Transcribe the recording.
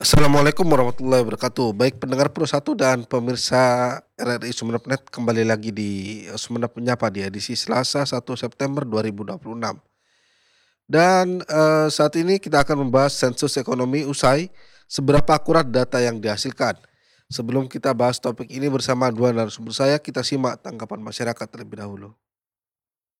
Assalamualaikum warahmatullahi wabarakatuh. Baik pendengar Pro1 dan pemirsa RRI Sumeneb.net, kembali lagi di Sumeneb Menyapa di edisi Selasa 1 September 2026. Saat ini kita akan membahas sensus ekonomi usai, seberapa akurat data yang dihasilkan. Sebelum kita bahas topik ini bersama dua narasumber saya, kita simak tanggapan masyarakat terlebih dahulu.